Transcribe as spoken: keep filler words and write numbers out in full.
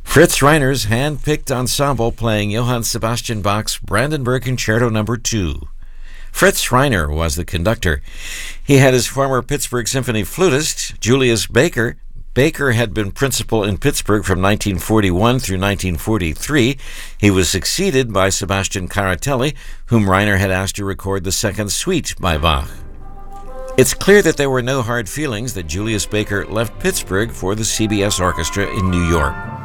Fritz Reiner's hand-picked ensemble playing Johann Sebastian Bach's Brandenburg Concerto Number two. Fritz Reiner was the conductor. He had his former Pittsburgh Symphony flutist, Julius Baker. Baker had been principal in Pittsburgh from nineteen forty-one through nineteen forty-three. He was succeeded by Sebastian Caratelli, whom Reiner had asked to record the second suite by Bach. It's clear that there were no hard feelings that Julius Baker left Pittsburgh for the C B S Orchestra in New York.